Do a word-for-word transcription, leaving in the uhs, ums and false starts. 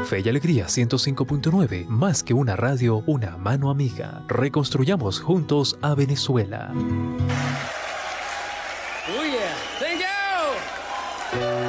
Fe y Alegría ciento cinco punto nueve, más que una radio, una mano amiga. Reconstruyamos juntos a Venezuela. Oh yeah, thank you.